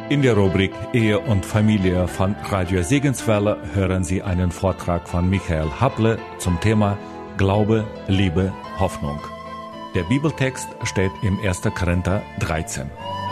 In der Rubrik Ehe und Familie von Radio Segenswelle hören Sie einen Vortrag von Michael Happle zum Thema Glaube, Liebe, Hoffnung. Der Bibeltext steht im 1. Korinther 13.